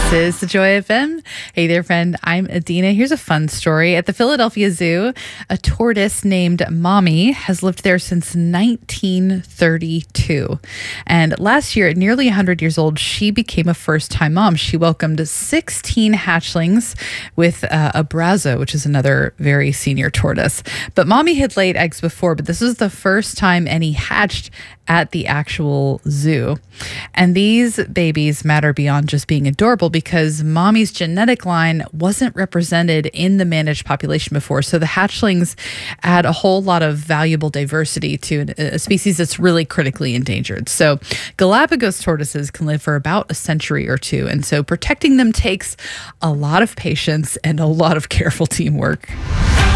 This is the Joy FM. Hey there, friend. I'm Adina. Here's a fun story. At the Philadelphia Zoo, a tortoise named Mommy has lived there since 1932. And last year, at nearly 100 years old, she became a first-time mom. She welcomed 16 hatchlings with Abrazo, which is another very senior tortoise. But Mommy had laid eggs before, but this was the first time any hatched at the actual zoo. And these babies matter beyond just being adorable because Mommy's genetic line wasn't represented in the managed population before. So the hatchlings add a whole lot of valuable diversity to a species that's really critically endangered. So Galapagos tortoises can live for about a century or two. And so protecting them takes a lot of patience and a lot of careful teamwork.